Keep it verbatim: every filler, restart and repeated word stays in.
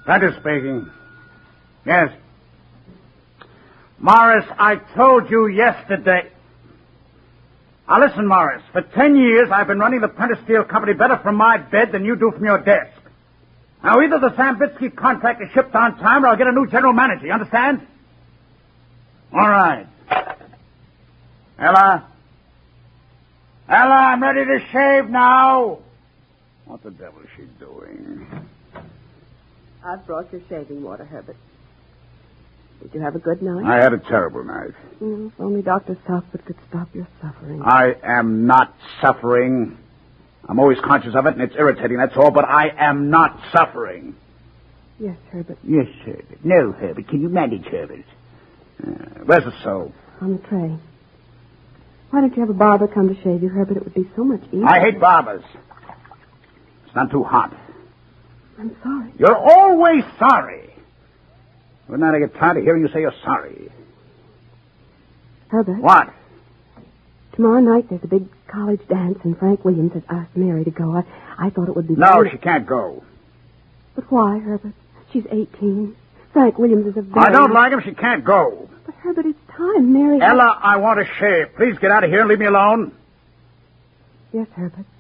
Prentice speaking. Yes. Morris, I told you yesterday. Now listen, Morris. For ten years, I've been running the Prentice Steel Company better from my bed than you do from your desk. Now, either the Sambitsky contract is shipped on time or I'll get a new general manager. You understand? All right. Ella? Ella, I'm ready to shave now. What the devil is she doing? I've brought your shaving water, Herbert. Did you have a good night? I had a terrible night. Mm, if only Doctor Southwood could stop your suffering. I am not suffering. I'm always conscious of it, and it's irritating, that's all, but I am not suffering. Yes, Herbert. Yes, Herbert. No, Herbert. Can you manage, Herbert? Uh, where's the soap? On the tray. Why don't you have a barber come to shave you, Herbert? It would be so much easier. I hate barbers. It's not too hot. I'm sorry. You're always sorry. Good night, I get tired of hearing you say you're sorry. Herbert. What? Tomorrow night there's a big college dance, and Frank Williams has asked Mary to go. I, I thought it would be... No, very... she can't go. But why, Herbert? She's eighteen. Frank Williams is a very... I don't like him. She can't go. But, Herbert, it's time. Mary... Ella, I want to shave. Please get out of here and leave me alone. Yes, Herbert.